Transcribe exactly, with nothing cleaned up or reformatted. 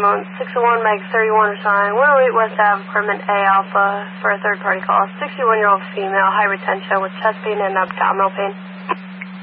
hormone, six oh one meg thirty-one assigned, one oh eight West Ave, apartment A Alpha for a third party call. sixty-one year old female, high retention with chest pain and abdominal pain.